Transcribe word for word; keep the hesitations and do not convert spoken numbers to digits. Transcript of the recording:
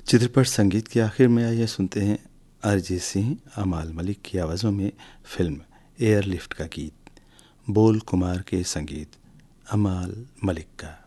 चित्रपट संगीत के आखिर में आइए सुनते हैं अरिजीत सिंह, अमाल मलिक की आवाज़ों में फिल्म एयरलिफ्ट का गीत, बोल कुमार के संगीत, अमाल मलिक का।